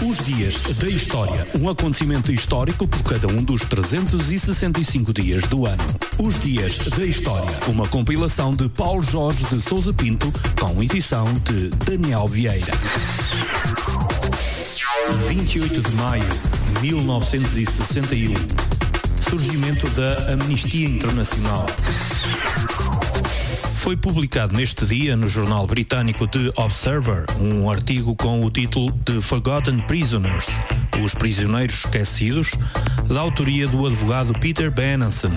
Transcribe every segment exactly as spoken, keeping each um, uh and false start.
Os dias da história. Um acontecimento histórico por cada um dos trezentos e sessenta e cinco dias do ano. Os dias da história. Uma compilação de Paulo Jorge de Sousa Pinto, com edição de Daniel Vieira. vinte e oito de maio de mil novecentos e sessenta e um. Surgimento da Amnistia Internacional. Foi publicado neste dia no jornal britânico The Observer um artigo com o título The Forgotten Prisoners, Os Prisioneiros Esquecidos, da autoria do advogado Peter Benenson.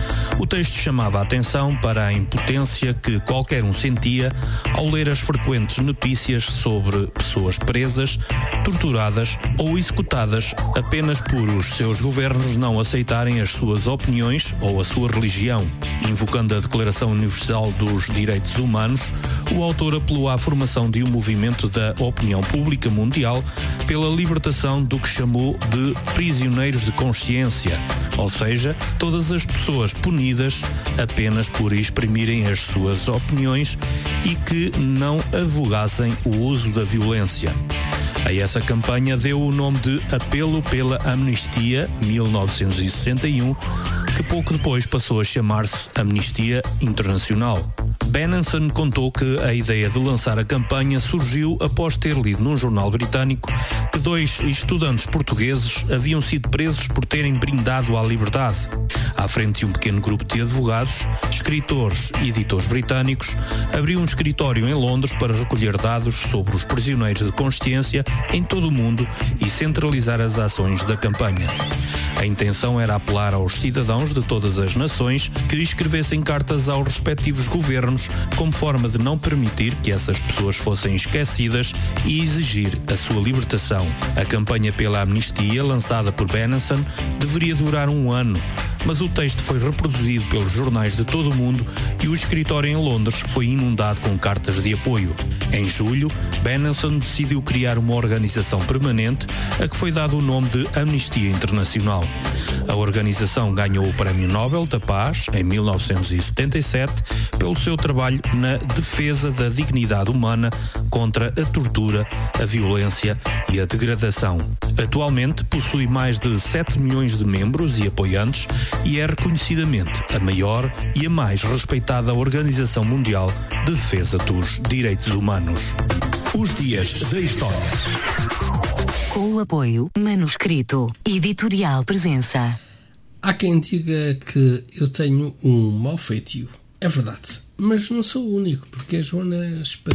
O texto chamava a atenção para a impotência que qualquer um sentia ao ler as frequentes notícias sobre pessoas presas, torturadas ou executadas apenas por os seus governos não aceitarem as suas opiniões ou a sua religião. Invocando a Declaração Universal dos Direitos Humanos, o autor apelou à formação de um movimento da opinião pública mundial pela libertação do que chamou de prisioneiros de consciência, ou seja, todas as pessoas punidas apenas por exprimirem as suas opiniões e que não advogassem o uso da violência. A essa campanha deu o nome de Apelo pela Amnistia mil novecentos e sessenta e um, que pouco depois passou a chamar-se Amnistia Internacional. Benenson contou que a ideia de lançar a campanha surgiu após ter lido num jornal britânico que dois estudantes portugueses haviam sido presos por terem brindado à liberdade. À frente de um pequeno grupo de advogados, escritores e editores britânicos, abriu um escritório em Londres para recolher dados sobre os prisioneiros de consciência em todo o mundo e centralizar as ações da campanha. A intenção era apelar aos cidadãos de todas as nações que escrevessem cartas aos respectivos governos como forma de não permitir que essas pessoas fossem esquecidas e exigir a sua libertação. A campanha pela amnistia, lançada por Benenson, deveria durar um ano, mas o texto foi reproduzido pelos jornais de todo o mundo e o escritório em Londres foi inundado com cartas de apoio. Em julho, Benenson decidiu criar uma organização permanente a que foi dado o nome de Amnistia Internacional. A organização ganhou o Prémio Nobel da Paz em mil novecentos e setenta e sete pelo seu trabalho na defesa da dignidade humana contra a tortura, a violência e a degradação. Atualmente possui mais de sete milhões de membros e apoiantes e é reconhecidamente a maior e a mais respeitada organização mundial de defesa dos direitos humanos. Os dias da história. Com o apoio Manuscrito Editorial Presença. Há quem diga que eu tenho um mau feitio. É verdade, mas não sou o único, porque a Joana Espadinha